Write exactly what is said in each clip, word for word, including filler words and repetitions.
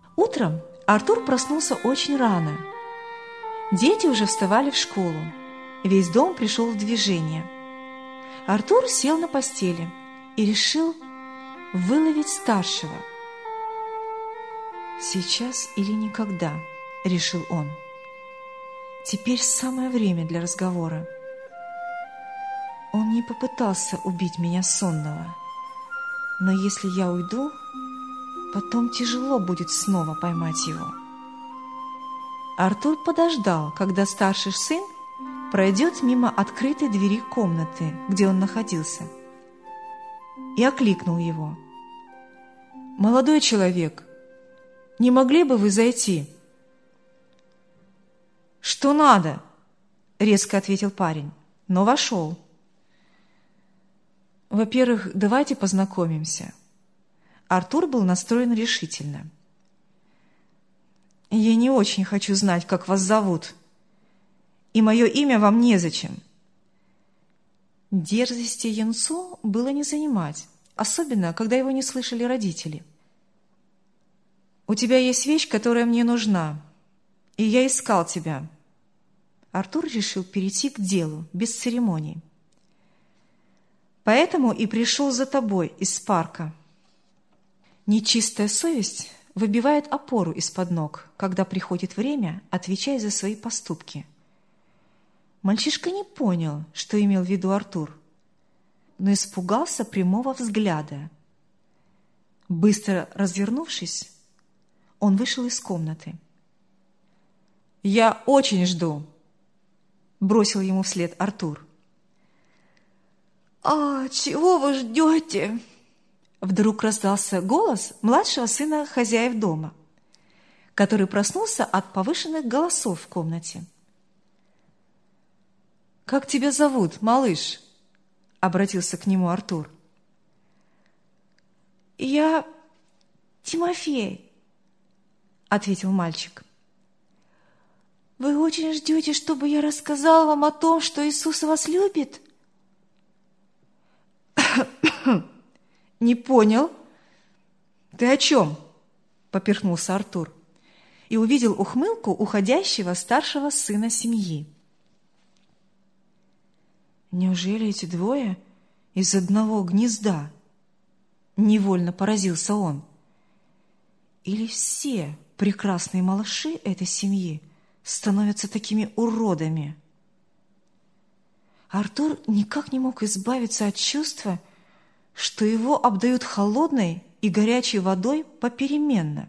Утром Артур проснулся очень рано. Дети уже вставали в школу. Весь дом пришел в движение. Артур сел на постели и решил выловить старшего. «Сейчас или никогда», — решил он. «Теперь самое время для разговора. Он не попытался убить меня сонного, но если я уйду, потом тяжело будет снова поймать его». Артур подождал, когда старший сын пройдет мимо открытой двери комнаты, где он находился, и окликнул его. «Молодой человек, не могли бы вы зайти?» «Что надо?» – резко ответил парень, но вошел. «Во-первых, давайте познакомимся». Артур был настроен решительно. «Я не очень хочу знать, как вас зовут, и мое имя вам незачем». Дерзости юнцу было не занимать, особенно, когда его не слышали родители. «У тебя есть вещь, которая мне нужна, и я искал тебя». Артур решил перейти к делу, без церемоний. «Поэтому и пришел за тобой из парка». Нечистая совесть выбивает опору из-под ног, когда приходит время отвечать за свои поступки. Мальчишка не понял, что имел в виду Артур, но испугался прямого взгляда. Быстро развернувшись, он вышел из комнаты. «Я очень жду», — бросил ему вслед Артур. «А чего вы ждете?» Вдруг раздался голос младшего сына хозяев дома, который проснулся от повышенных голосов в комнате. «Как тебя зовут, малыш?» — обратился к нему Артур. «Я Тимофей», — ответил мальчик. «Вы очень ждете, чтобы я рассказал вам о том, что Иисус вас любит?» «Не понял. Ты о чем?» – поперхнулся Артур и увидел ухмылку уходящего старшего сына семьи. «Неужели эти двое из одного гнезда?» – невольно поразился он. «Или все прекрасные малыши этой семьи становятся такими уродами?» Артур никак не мог избавиться от чувства, что его обдают холодной и горячей водой попеременно.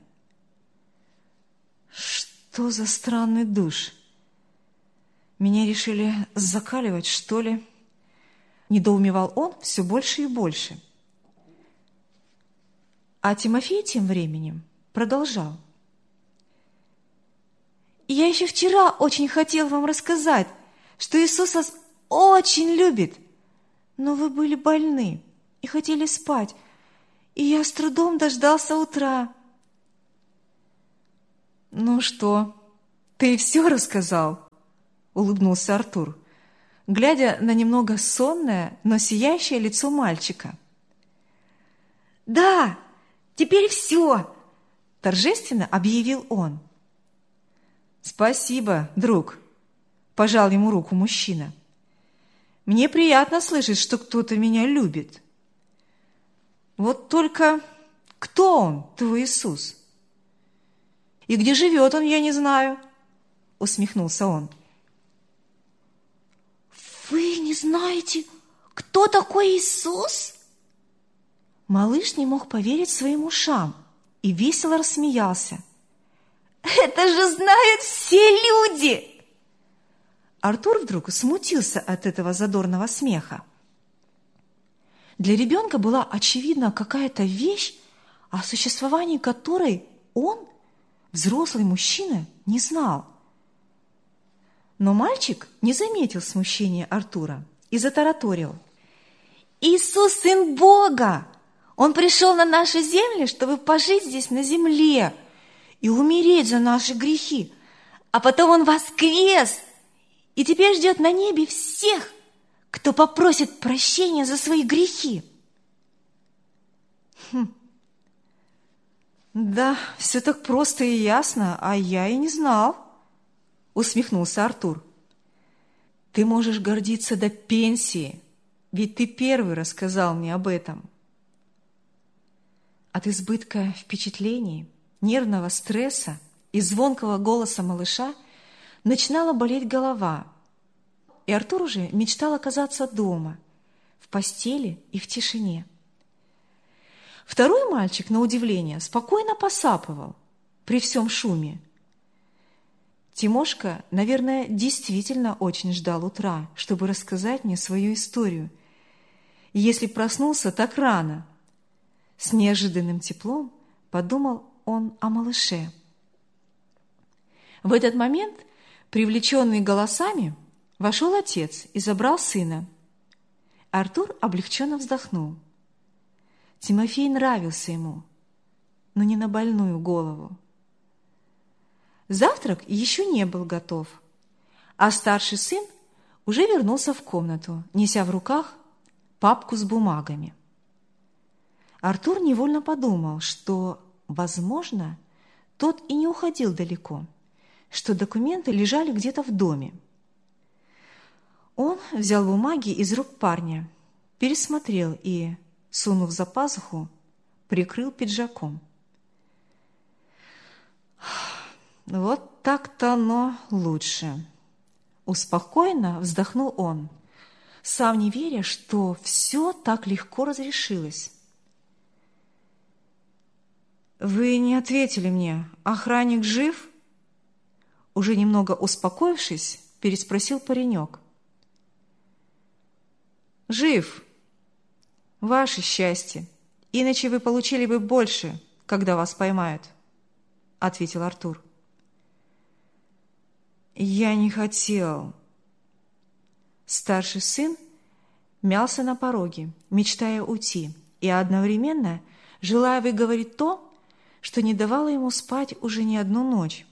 «Что за странный душ? Меня решили закаливать, что ли?» Недоумевал он все больше и больше. А Тимофей тем временем продолжал. «Я еще вчера очень хотел вам рассказать, что Иисус вас очень любит, но вы были больны и хотели спать, и я с трудом дождался утра». «Ну что, ты все рассказал?» — улыбнулся Артур, глядя на немного сонное, но сияющее лицо мальчика. «Да, теперь все!» — торжественно объявил он. «Спасибо, друг!» — пожал ему руку мужчина. «Мне приятно слышать, что кто-то меня любит. Вот только кто он, твой Иисус? И где живет он, я не знаю», — усмехнулся он. «Вы не знаете, кто такой Иисус?» Малыш не мог поверить своим ушам и весело рассмеялся. «Это же знают все люди!» Артур вдруг смутился от этого задорного смеха. Для ребенка была очевидна какая-то вещь, о существовании которой он, взрослый мужчина, не знал. Но мальчик не заметил смущения Артура и затараторил. «Иисус – Сын Бога! Он пришел на нашу землю, чтобы пожить здесь на земле и умереть за наши грехи, а потом Он воскрес и теперь ждет на небе всех, кто попросит прощения за свои грехи». Хм. Да, все так просто и ясно, а я и не знал, усмехнулся Артур. Ты можешь гордиться до пенсии, ведь ты первый рассказал мне об этом. От избытка впечатлений, нервного стресса и звонкого голоса малыша начинала болеть голова, и Артур уже мечтал оказаться дома, в постели и в тишине. Второй мальчик, на удивление, спокойно посапывал при всем шуме. Тимошка, наверное, действительно очень ждал утра, чтобы рассказать мне свою историю. И если проснулся так рано, с неожиданным теплом подумал он о малыше. В этот момент, привлеченный голосами, вошел отец и забрал сына. Артур облегченно вздохнул. Тимофей нравился ему, но не на больную голову. Завтрак еще не был готов, а старший сын уже вернулся в комнату, неся в руках папку с бумагами. Артур невольно подумал, что, возможно, тот и не уходил далеко, что документы лежали где-то в доме. Он взял бумаги из рук парня, пересмотрел и, сунув за пазуху, прикрыл пиджаком. «Вот так-то оно лучше», — успокоенно вздохнул он, сам не веря, что все так легко разрешилось. «Вы не ответили мне, охранник жив?» Уже немного успокоившись, переспросил паренек. «Жив. Ваше счастье, иначе вы получили бы больше, когда вас поймают», — ответил Артур. «Я не хотел». Старший сын мялся на пороге, мечтая уйти, и одновременно желая выговорить то, что не давало ему спать уже не одну ночь.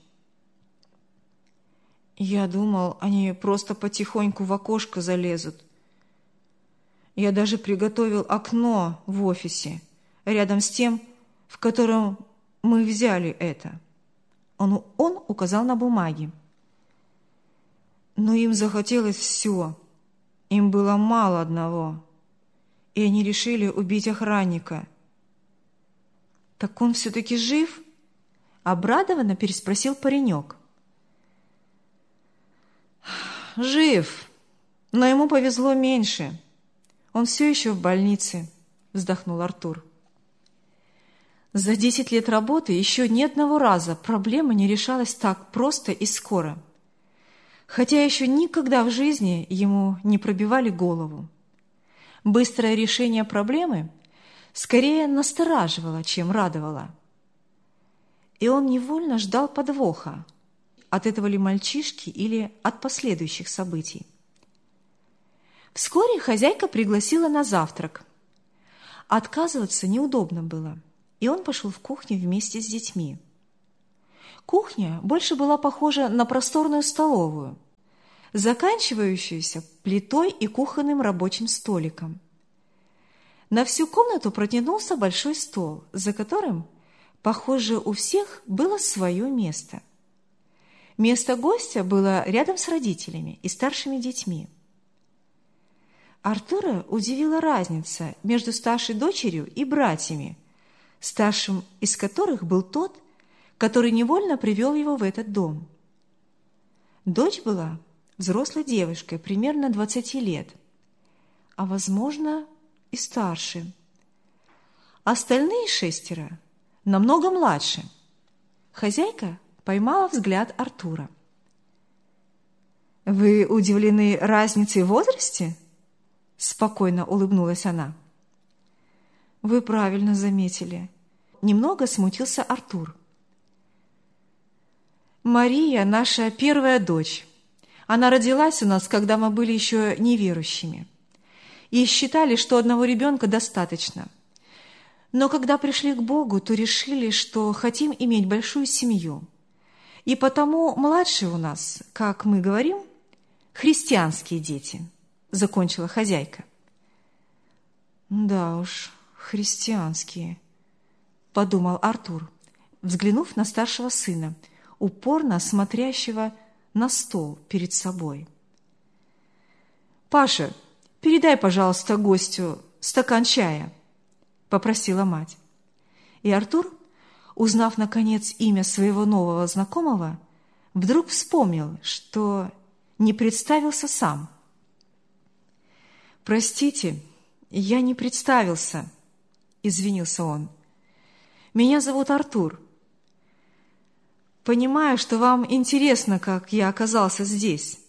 «Я думал, они просто потихоньку в окошко залезут. Я даже приготовил окно в офисе, рядом с тем, в котором мы взяли это». Он, он указал на бумаги. Но им захотелось все. Им было мало одного. И они решили убить охранника. «Так он все-таки жив?» Обрадованно переспросил паренек. «Жив, но ему повезло меньше. Он все еще в больнице», — вздохнул Артур. За десять лет работы еще ни одного раза проблема не решалась так просто и скоро, хотя еще никогда в жизни ему не пробивали голову. Быстрое решение проблемы скорее настораживало, чем радовало. И он невольно ждал подвоха, от этого ли мальчишки или от последующих событий. Вскоре хозяйка пригласила на завтрак. Отказываться неудобно было, и он пошел в кухню вместе с детьми. Кухня больше была похожа на просторную столовую, заканчивающуюся плитой и кухонным рабочим столиком. На всю комнату протянулся большой стол, за которым, похоже, у всех было свое место. Место гостя было рядом с родителями и старшими детьми. Артура удивила разница между старшей дочерью и братьями, старшим из которых был тот, который невольно привел его в этот дом. Дочь была взрослой девушкой, примерно двадцати лет, а, возможно, и старше. Остальные шестеро намного младше. Хозяйка поймала взгляд Артура. «Вы удивлены разницей в возрасте?» Спокойно улыбнулась она. «Вы правильно заметили». Немного смутился Артур. «Мария – наша первая дочь. Она родилась у нас, когда мы были еще неверующими. И считали, что одного ребенка достаточно. Но когда пришли к Богу, то решили, что хотим иметь большую семью. И потому младшие у нас, как мы говорим, христианские дети», — закончила хозяйка. «Да уж, христианские», — подумал Артур, взглянув на старшего сына, упорно смотрящего на стол перед собой. «Паша, передай, пожалуйста, гостю стакан чая», – попросила мать. И Артур, узнав, наконец, имя своего нового знакомого, вдруг вспомнил, что не представился сам. «Простите, я не представился», – извинился он. «Меня зовут Артур. Понимаю, что вам интересно, как я оказался здесь».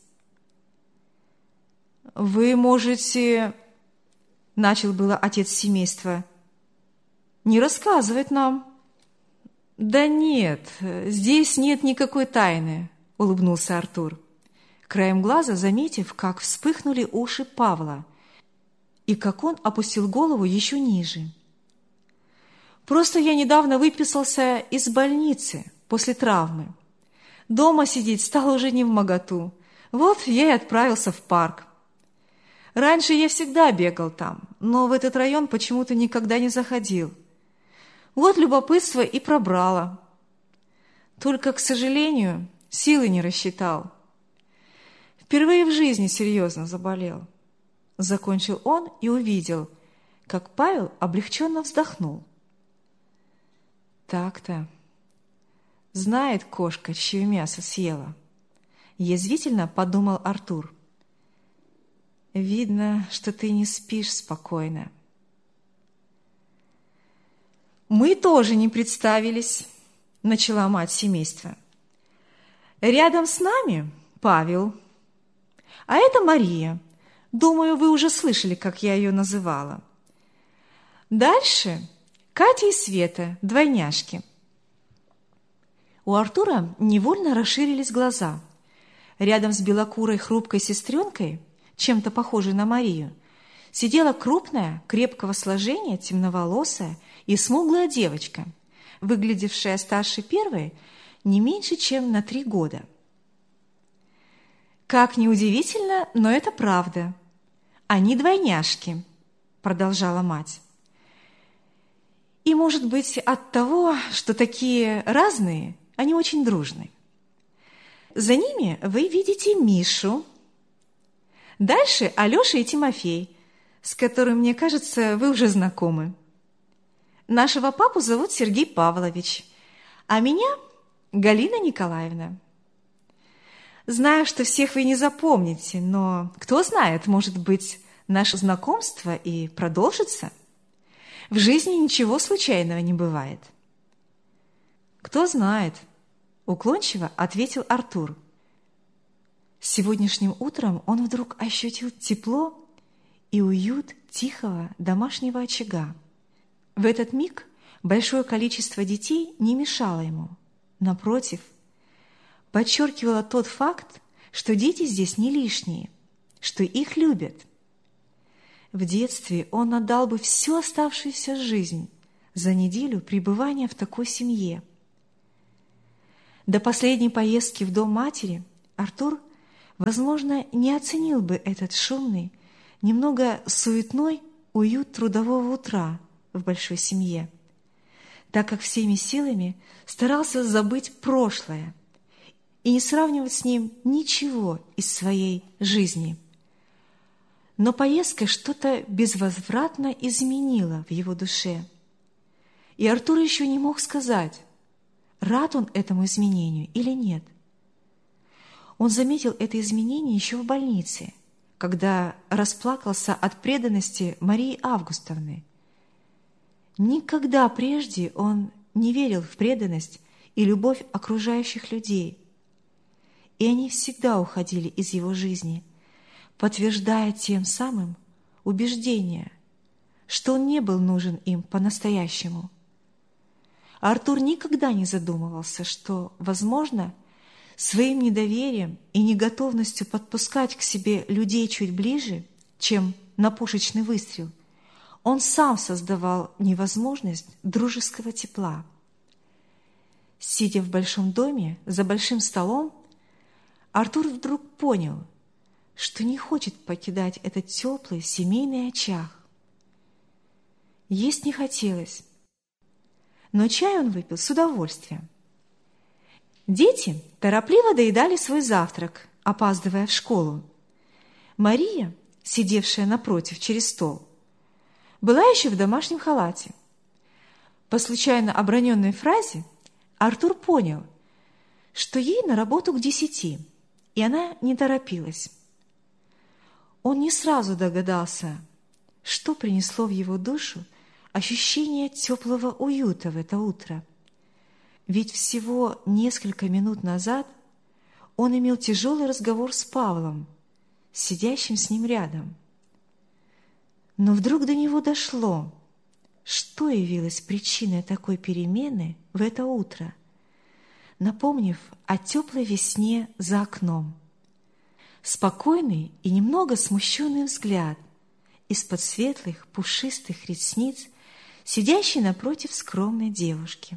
«Вы можете...» – начал было отец семейства. «Не рассказывать нам». «Да нет, здесь нет никакой тайны», – улыбнулся Артур, краем глаза заметив, как вспыхнули уши Павла и как он опустил голову еще ниже. «Просто я недавно выписался из больницы после травмы. Дома сидеть стало уже невмоготу. Вот я и отправился в парк. Раньше я всегда бегал там, но в этот район почему-то никогда не заходил. Вот любопытство и пробрало. Только, к сожалению, силы не рассчитал. Впервые в жизни серьезно заболел». Закончил он и увидел, как Павел облегченно вздохнул. «Так-то, знает кошка, чье мясо съела», – язвительно подумал Артур. «Видно, что ты не спишь спокойно». «Мы тоже не представились», – начала мать семейства. «Рядом с нами Павел, а это Мария. Думаю, вы уже слышали, как я ее называла. Дальше Катя и Света, двойняшки». У Артура невольно расширились глаза. Рядом с белокурой хрупкой сестренкой, чем-то похожей на Марию, сидела крупная, крепкого сложения, темноволосая и смуглая девочка, выглядевшая старше первой не меньше, чем на три года. «Как ни удивительно, но это правда. Они двойняшки», – продолжала мать. «И, может быть, от того, что такие разные, они очень дружны. За ними вы видите Мишу. Дальше Алеша и Тимофей, с которым, мне кажется, вы уже знакомы. Нашего папу зовут Сергей Павлович, а меня Галина Николаевна. Знаю, что всех вы не запомните, но, кто знает, может быть, наше знакомство и продолжится. В жизни ничего случайного не бывает». «Кто знает», – уклончиво ответил Артур. Сегодняшним утром он вдруг ощутил тепло и уют тихого домашнего очага. В этот миг большое количество детей не мешало ему. Напротив, подчеркивало тот факт, что дети здесь не лишние, что их любят. В детстве он отдал бы всю оставшуюся жизнь за неделю пребывания в такой семье. До последней поездки в дом матери Артур, возможно, не оценил бы этот шумный, немного суетной уют трудового утра в большой семье, так как всеми силами старался забыть прошлое и не сравнивать с ним ничего из своей жизни. Но поездка что-то безвозвратно изменила в его душе, и Артур еще не мог сказать, рад он этому изменению или нет. Он заметил это изменение еще в больнице, когда расплакался от преданности Марии Августовны. Никогда прежде он не верил в преданность и любовь окружающих людей, и они всегда уходили из его жизни, подтверждая тем самым убеждение, что он не был нужен им по-настоящему. Артур никогда не задумывался, что, возможно, своим недоверием и неготовностью подпускать к себе людей чуть ближе, чем на пушечный выстрел, он сам создавал невозможность дружеского тепла. Сидя в большом доме за большим столом, Артур вдруг понял, что не хочет покидать этот теплый семейный очаг. Есть не хотелось. но чай он выпил с удовольствием. Дети торопливо доедали свой завтрак, опаздывая в школу. Мария, сидевшая напротив через стол, была еще в домашнем халате. По случайно оброненной фразе Артур понял, что ей на работу к десяти, и она не торопилась. Он не сразу догадался, что принесло в его душу ощущение теплого уюта в это утро. Ведь всего несколько минут назад он имел тяжелый разговор с Павлом, сидящим с ним рядом. Но вдруг до него дошло, что явилось причиной такой перемены в это утро, напомнив о теплой весне за окном. Спокойный и немного смущенный взгляд из-под светлых пушистых ресниц, сидящей напротив скромной девушки.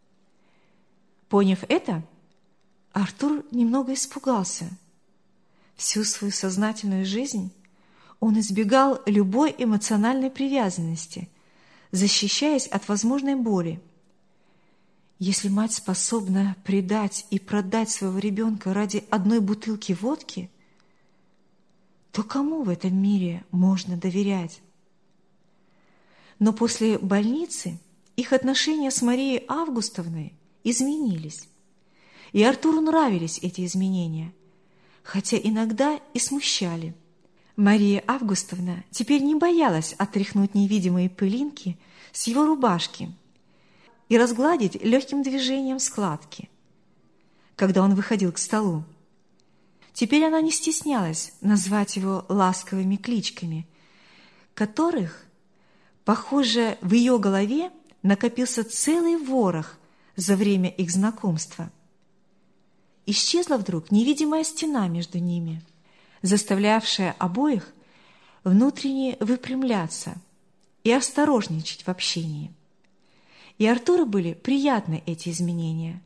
Поняв это, Артур немного испугался. Всю свою сознательную жизнь он избегал любой эмоциональной привязанности, защищаясь от возможной боли. Если мать способна предать и продать своего ребенка ради одной бутылки водки, то кому в этом мире можно доверять? Но после больницы их отношения с Марией Августовной изменились, и Артуру нравились эти изменения, хотя иногда и смущали. Мария Августовна теперь не боялась отряхнуть невидимые пылинки с его рубашки и разгладить легким движением складки, когда он выходил к столу. Теперь она не стеснялась назвать его ласковыми кличками, которых, похоже, в ее голове накопился целый ворох за время их знакомства. Исчезла вдруг невидимая стена между ними, заставлявшая обоих внутренне выпрямляться и осторожничать в общении. И Артуру были приятны эти изменения.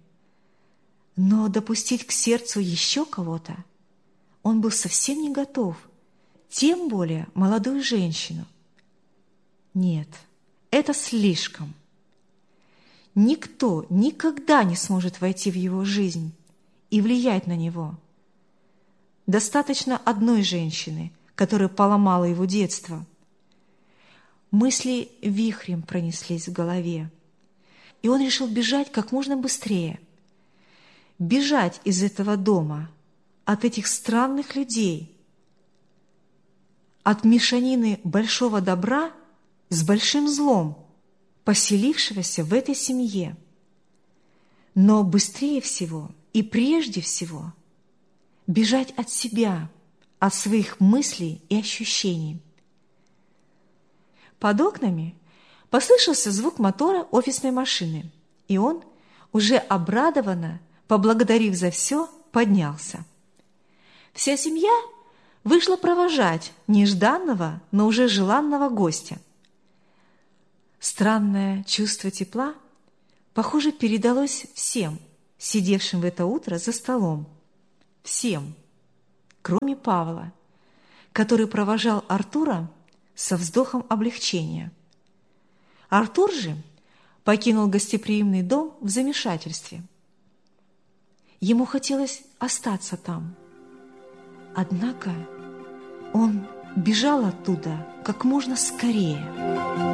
Но допустить к сердцу еще кого-то он был совсем не готов, тем более молодую женщину. Нет, это слишком. Никто никогда не сможет войти в его жизнь и влиять на него. Достаточно одной женщины, которая поломала его детство. Мысли вихрем пронеслись в голове, и он решил бежать как можно быстрее. Бежать из этого дома, от этих странных людей, от мешанины большого добра с большим злом, поселившегося в этой семье. Но быстрее всего и прежде всего бежать от себя, от своих мыслей и ощущений. Под окнами послышался звук мотора офисной машины, и он, уже обрадованно, поблагодарив за все, поднялся. Вся семья вышла провожать нежданного, но уже желанного гостя. Странное чувство тепла, похоже, передалось всем, сидевшим в это утро за столом. Всем, кроме Павла, который провожал Артура со вздохом облегчения. Артур же покинул гостеприимный дом в замешательстве. Ему хотелось остаться там. Однако он бежал оттуда как можно скорее.